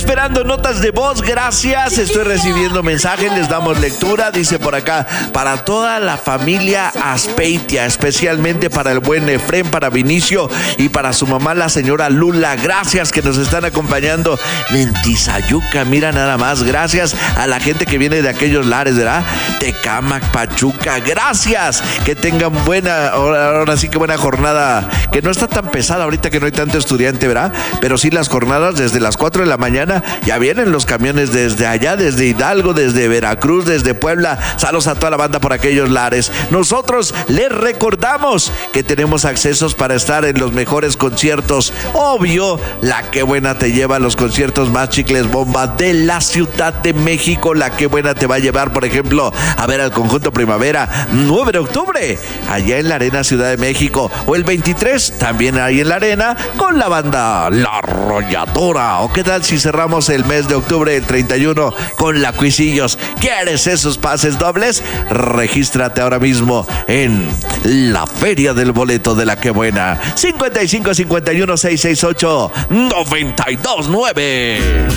esperando notas de voz, gracias. Estoy recibiendo mensajes, les damos lectura. Dice por acá, para toda la familia Aspeitia, especialmente para el buen Efrén, para Vinicio y para su mamá, la señora Lula. Gracias que nos están acompañando en Tizayuca. Mira nada más, gracias a la gente que viene de aquellos lares, ¿verdad? Tecámac, Pachuca, gracias. Que tengan ahora sí que buena jornada, que no está tan pesada ahorita que no hay tanto estudiante, ¿verdad? Pero sí las jornadas desde las 4 de la mañana, ya vienen los camiones desde allá, desde Hidalgo, desde Veracruz, desde Puebla. Saludos a toda la banda por aquellos lares. Nosotros les recordamos que tenemos accesos para estar en los mejores conciertos. Obvio, la Que Buena te lleva a los conciertos más chicles bomba de la Ciudad de México. La Que Buena te va a llevar, por ejemplo, a ver al Conjunto Primavera 9 de octubre, allá en la Arena Ciudad de México. O el 23, también ahí en la Arena, con la banda La Arrolladora. ¿O qué tal si cerramos el mes de octubre, el 31, con la Cuisillos? ¿Quieres esos pases dobles? Regístrate ahora mismo en la Feria del Boleto de La Que Buena. 55 51 668 929.